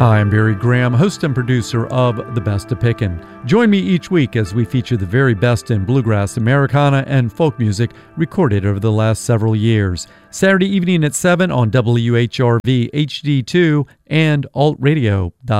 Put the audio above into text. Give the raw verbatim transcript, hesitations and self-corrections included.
Hi, I'm Barry Graham, host and producer of The Best of Pickin'. Join me each week as we feature the very best in bluegrass, Americana, and folk music recorded over the last several years. Saturday evening at seven on W H R V H D two and alt radio dot com.